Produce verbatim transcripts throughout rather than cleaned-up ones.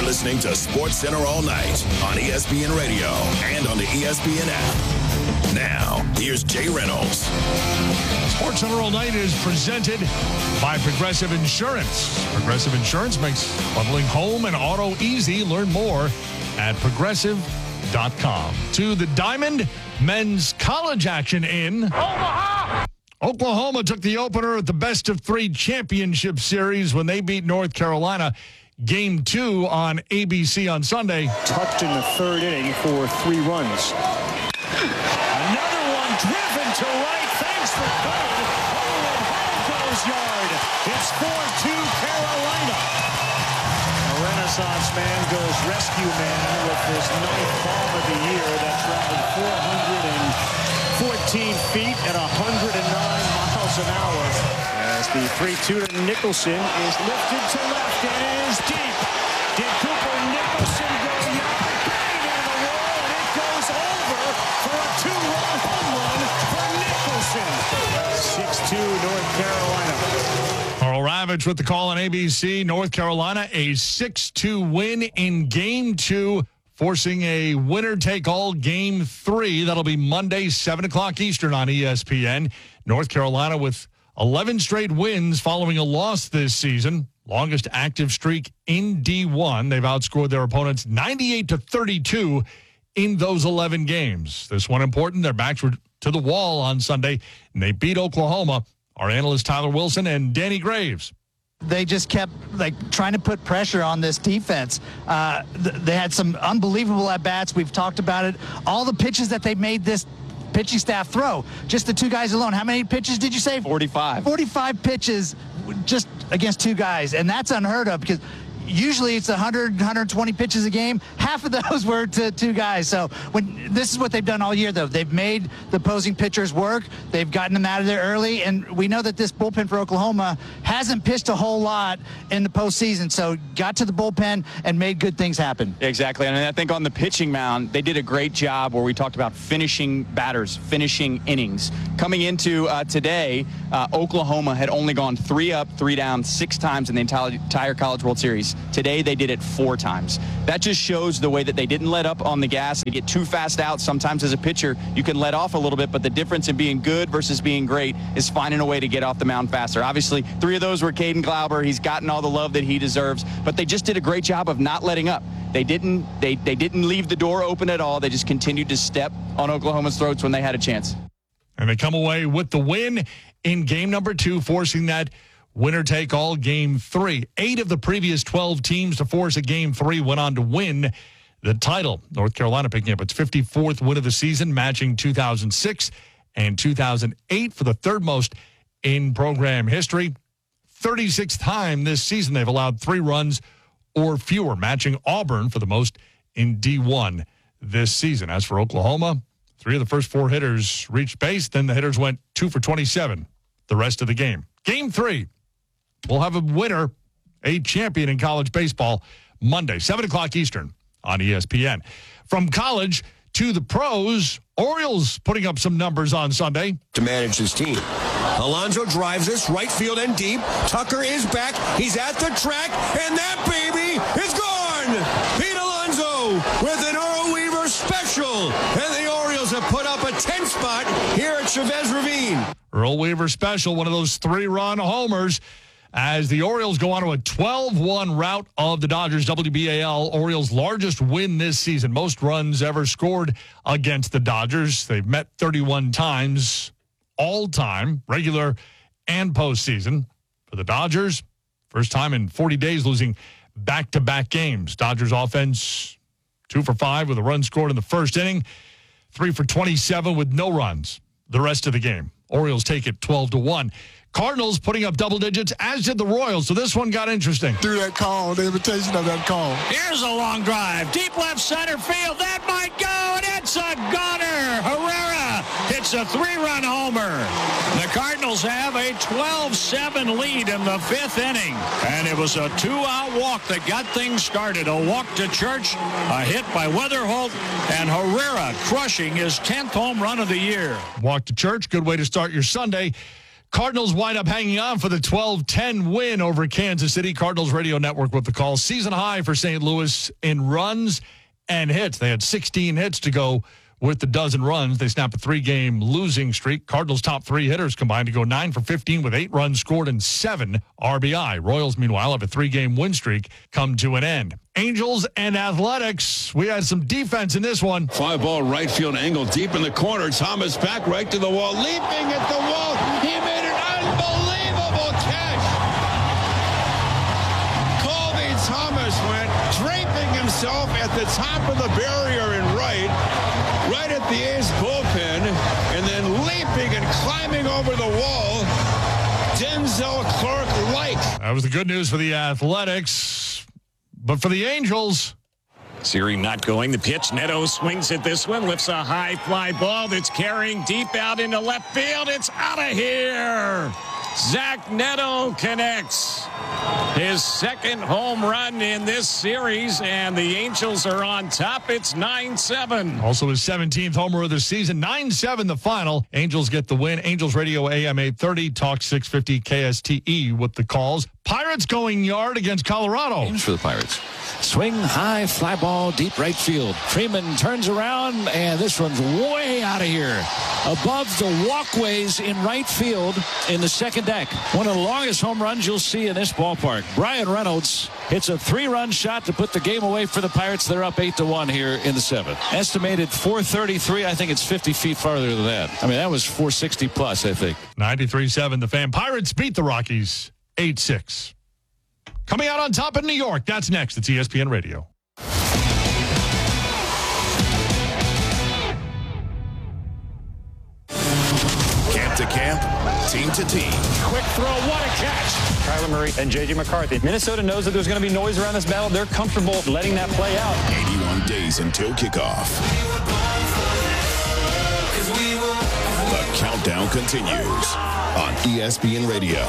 listening to Sports Center all night on E S P N Radio and on the E S P N app. Now, here's Jay Reynolds. Sports Center all night is presented by Progressive Insurance. Progressive Insurance makes bundling home and auto easy. Learn more at progressive dot com. To the Diamond men's college action in Omaha. Oklahoma took the opener at the best of three championship series when they beat North Carolina. Game two on A B C on Sunday. Tucked in the third inning for three runs. Another one driven to right. Thanks for going. Owen Hall goes yard. It's four two Carolina. A Renaissance man goes rescue man with his ninth bomb of the year. That traveled four hundred fourteen feet at one hundred nine miles an hour. As the three two to Nicholson is lifted to left and is deep. Did Cooper Nicholson go yard? Bang into the wall, and it goes over for a two-run home run for Nicholson. six two North Carolina. Carl Ravitch with the call on A B C. North Carolina, a six two win in game two, forcing a winner-take-all game three. That'll be Monday, seven o'clock Eastern on E S P N. North Carolina with eleven straight wins following a loss this season. Longest active streak in D one. They've outscored their opponents ninety-eight to thirty-two in those eleven games. This one important. Their backs were to the wall on Sunday, and they beat Oklahoma. Our analyst Tyler Wilson and Danny Graves. They just kept like trying to put pressure on this defense. Uh, th- they had some unbelievable at-bats. We've talked about it. All the pitches that they made this pitching staff throw, just the two guys alone. How many pitches did you say? forty-five. forty-five pitches just against two guys, and that's unheard of because usually it's one hundred, one hundred twenty pitches a game. Half of those were to two guys. So when this is what they've done all year, though. They've made the opposing pitchers work. They've gotten them out of there early, and we know that this bullpen for Oklahoma hasn't pitched a whole lot in the postseason. So got to the bullpen and made good things happen. Exactly, and I think on the pitching mound, they did a great job where we talked about finishing batters, finishing innings. Coming into uh, today, uh, Oklahoma had only gone three up, three down, six times in the entire, entire College World Series. Today, they did it four times. That just shows the way that they didn't let up on the gas. They get too fast out. Sometimes as a pitcher, you can let off a little bit, but the difference in being good versus being great is finding a way to get off the mound faster. Obviously, three of those were Caden Glauber. He's gotten all the love that he deserves, but they just did a great job of not letting up. They didn't, they, they didn't leave the door open at all. They just continued to step on Oklahoma's throats when they had a chance. And they come away with the win in game number two, forcing that winner-take-all game three. Eight of the previous twelve teams to force a game three went on to win the title. North Carolina picking up its fifty-fourth win of the season, matching two thousand six and two thousand eight for the third most in program history. thirty-sixth time this season they've allowed three runs or fewer, matching Auburn for the most in D one this season. As for Oklahoma, three of the first four hitters reached base. Then the hitters went two for twenty-seven the rest of the game. Game three. We'll have a winner, a champion in college baseball, Monday, seven o'clock Eastern on E S P N. From college to the pros, Orioles putting up some numbers on Sunday. To manage his team. Alonso drives this right field and deep. Tucker is back. He's at the track, and that baby is gone. Pete Alonso with an Earl Weaver special. And the Orioles have put up a tenth spot here at Chavez Ravine. Earl Weaver special, one of those three-run homers, as the Orioles go on to a twelve one rout of the Dodgers. W B A L, Orioles' largest win this season. Most runs ever scored against the Dodgers. They've met thirty-one times all time, regular and postseason. For the Dodgers, first time in forty days losing back-to-back games. Dodgers offense, two for five with a run scored in the first inning, three for twenty-seven with no runs the rest of the game. Orioles take it twelve to one. Cardinals putting up double digits, as did the Royals. So this one got interesting. Through that call, the invitation of that call. Here's a long drive. Deep left center field. That might go, and it's a goner. Herrera hits a three-run homer. The Cardinals have a twelve seven lead in the fifth inning. And it was a two-out walk that got things started. A walk to Church, a hit by Weatherholt, and Herrera crushing his tenth home run of the year. Walk to Church, good way to start your Sunday. Cardinals wind up hanging on for the twelve ten win over Kansas City. Cardinals Radio Network with the call. Season high for Saint Louis in runs and hits. They had sixteen hits to go with the dozen runs. They snapped a three-game losing streak. Cardinals' top three hitters combined to go nine for fifteen with eight runs scored and seven R B I. Royals, meanwhile, have a three-game win streak come to an end. Angels and Athletics. We had some defense in this one. Fly ball right field angle deep in the corner. Thomas back right to the wall. Leaping at the wall. He made an unbelievable catch. Colby Thomas went draping himself at the top of the barrier in right. Right at the A's bullpen, and then leaping and climbing over the wall. Denzel Clark-like. That was the good news for the Athletics. But for the Angels... Siri not going. The pitch. Neto swings at this one. Lifts a high fly ball that's carrying deep out into left field. It's out of here. Zach Neto connects his second home run in this series, and the Angels are on top. It's nine seven. Also his seventeenth homer of the season. nine seven the final. Angels get the win. Angels Radio A M eight thirty, Talk six fifty K S T E with the calls. Pirates going yard against Colorado. Games for the Pirates. Swing high, fly ball, deep right field. Freeman turns around, and this one's way out of here. Above the walkways in right field in the second deck. One of the longest home runs you'll see in this ballpark. Brian Reynolds hits a three-run shot to put the game away for the Pirates. They're up eight to one here in the seventh. Estimated four thirty-three. I think it's fifty feet farther than that. I mean, that was four sixty plus, I think. ninety-three seven, the Fan. Pirates beat the Rockies eight six. Coming out on top in New York. That's next. It's E S P N Radio. Camp to camp, team to team. Quick throw, what a catch. Kyler Murray and J J McCarthy. Minnesota knows that there's going to be noise around this battle. They're comfortable letting that play out. eighty-one days until kickoff. The countdown continues on E S P N Radio.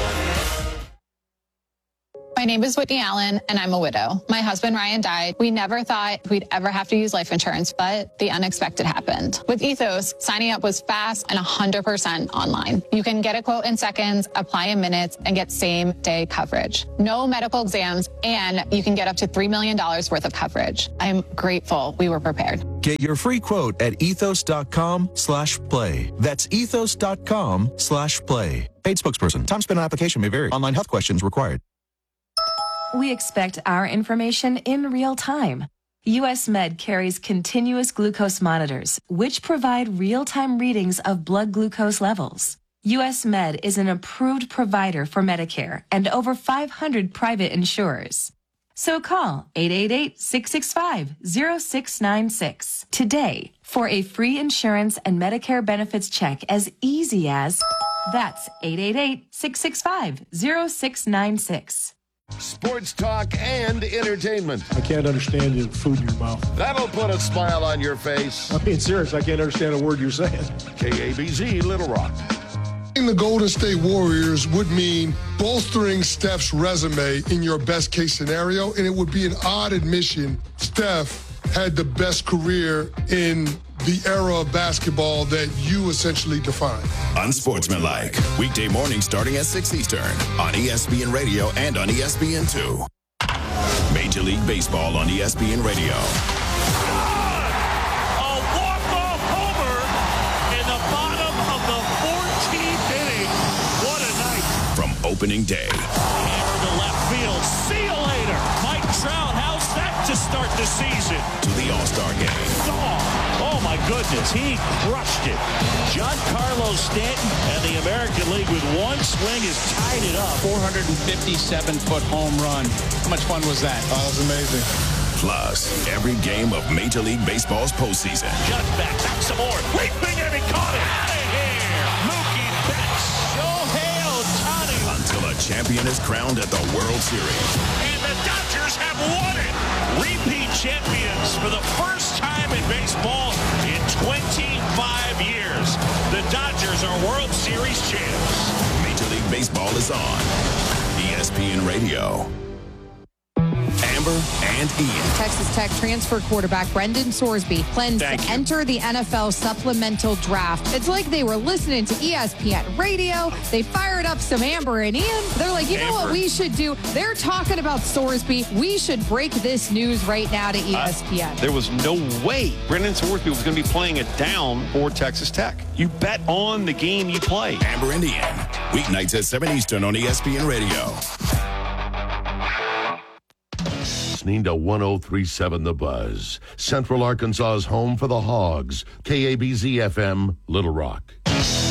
My name is Whitney Allen, and I'm a widow. My husband, Ryan, died. We never thought we'd ever have to use life insurance, but the unexpected happened. With Ethos, signing up was fast and one hundred percent online. You can get a quote in seconds, apply in minutes, and get same-day coverage. No medical exams, and you can get up to three million dollars worth of coverage. I'm grateful we were prepared. Get your free quote at ethos.com slash play. That's ethos.com slash play. Paid spokesperson. Time spent on application may vary. Online health questions required. We expect our information in real time. U S Med carries continuous glucose monitors, which provide real-time readings of blood glucose levels. U S Med is an approved provider for Medicare and over five hundred private insurers. So call eight eight eight, six six five, zero six nine six today for a free insurance and Medicare benefits check as easy as, that's eight eight eight, six six five, zero six nine six. Sports talk and entertainment. I can't understand you food in your mouth. That'll put a smile on your face. I'm being serious. I can't understand a word you're saying. K A B Z, Little Rock. The Golden State Warriors would mean bolstering Steph's resume in your best case scenario, and it would be an odd admission. Steph had the best career in the era of basketball that you essentially define. Unsportsmanlike. Weekday morning starting at six Eastern on E S P N Radio and on E S P N two. Major League Baseball on E S P N Radio. A walk-off homer in the bottom of the fourteenth inning. What a night. From opening day. Hammer to left field. See you later. Mike Trout, how's that to start the season? To the All-Star game. Oh, my goodness. He crushed it. Giancarlo Stanton and the American League with one swing has tied it up. four hundred fifty-seven foot home run. How much fun was that? Oh, that was amazing. Plus, every game of Major League Baseball's postseason. Just back, back some more. Leaping and he caught it. Out of here. Mookie Betts. Shohei Ohtani. Until a champion is crowned at the World Series. And the Dodgers have won it. Repeat champions for the first time in baseball in twenty-five years. The Dodgers are World Series champs. Major League Baseball is on E S P N Radio. Amber and Ian. Texas Tech transfer quarterback Brendan Sorsby plans Thank to you. enter the N F L supplemental draft. It's like they were listening to E S P N radio. They fired up some Amber and Ian. They're like, you know Amber. what we should do? They're talking about Sorsby. We should break this news right now to E S P N. Uh, there was no way Brendan Sorsby was going to be playing it down for Texas Tech. You bet on the game you play. Amber and Ian. Weeknights at seven Eastern on E S P N Radio. Listening to one oh three point seven The Buzz, Central Arkansas's home for the Hogs, K A B Z F M, Little Rock.